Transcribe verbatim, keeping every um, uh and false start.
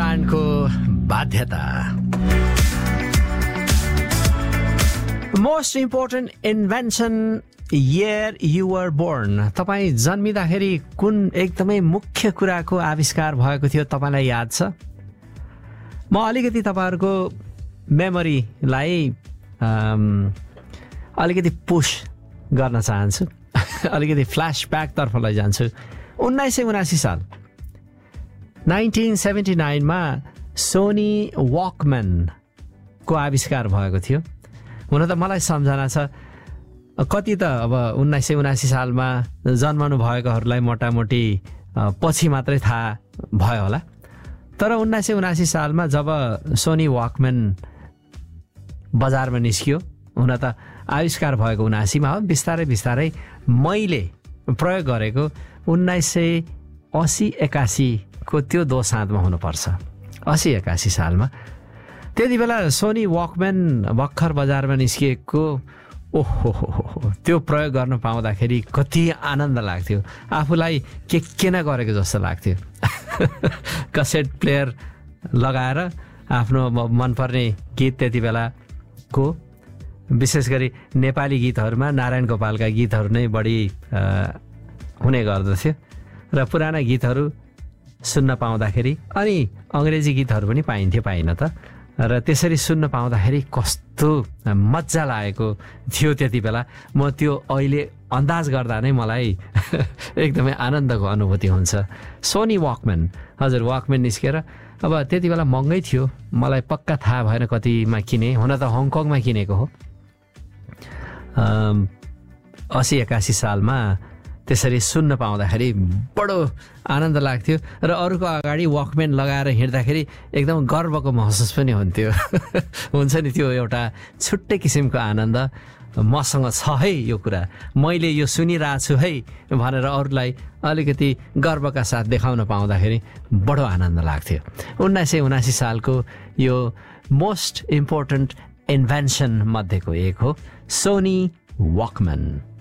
नारायणको बाध्यता। Most important invention year you were born। तपाईँ जन्मिँदाखेरि कुन एकदमै मुख्य कुराको आविष्कार भएको थियो तपाईँलाई याद छ? म अलिकति तपाईँहरूको मेमोरीलाई अलिकति पुश गर्न चाहन्छु, अलिकति फ्ल्यासब्याकतर्फ लैजान्छु। उन्नाइस सय उनासी साल नाइन्टिन सेभेन्टी नाइनमा सोनी वकम्यानको आविष्कार भएको थियो। हुन त मलाई सम्झना छ, कति त अब उन्नाइस सय उनासी सालमा जन्मनु भएकोहरूलाई मोटामोटी पछि मात्रै थाहा भयो होला। तर उन्नाइस सय उनासी सालमा जब सोनी वकम्यान बजारमा निस्कियो, हुन त आविष्कार भएको उनासीमा हो, बिस्तारै बिस्तारै मैले प्रयोग गरेको उन्नाइस सय असी एकासीको त्यो दोसाँधमा हुनुपर्छ, असी एकासी सालमा। त्यति बेला सोनी वकम्यान भर्खर बजारमा निस्किएको, ओहो त्यो प्रयोग गर्न पाउँदाखेरि कति आनन्द लाग्थ्यो, आफूलाई के के न गरेको जस्तो लाग्थ्यो। कसेट प्लेयर लगाएर आफ्नो मनपर्ने गीत, त्यति बेलाको विशेष गरी नेपाली गीतहरूमा नारायण गोपालका गीतहरू नै बढी हुने गर्दथ्यो र पुराना गीतहरू सुन्न पाउँदाखेरि, अनि अङ्ग्रेजी गीतहरू पनि पाइन्थ्यो पाइन त, र त्यसरी सुन्न पाउँदाखेरि कस्तो मजा लागेको थियो त्यति बेला। म त्यो अहिले अन्दाज गर्दा नै मलाई एकदमै आनन्दको अनुभूति हुन्छ। सोनी वकम्यान, हजुर वकम्यान निस्केर, अब त्यति बेला महँगै थियो, मलाई पक्का थाहा भएन कतिमा किने, हुन त हङकङमा किनेको हो। असी एकासी सालमा त्यसरी सुन्न पाउँदाखेरि बडो आनन्द लाग्थ्यो र अरूको अगाडि वकम्यान लगाएर हिँड्दाखेरि एकदम गर्वको महसुस पनि हुन्थ्यो। हुन्छ नि, त्यो एउटा छुट्टै किसिमको आनन्द मसँग छ है, यो कुरा मैले यो सुनिरहेको छु है भनेर अरूलाई अलिकति गर्वका साथ देखाउन पाउँदाखेरि बडो आनन्द लाग्थ्यो। उन्नाइस सय उनासी सालको यो मोस्ट इम्पोर्टेन्ट इन्भेन्सन मध्येको एक हो सोनी वकम्यान।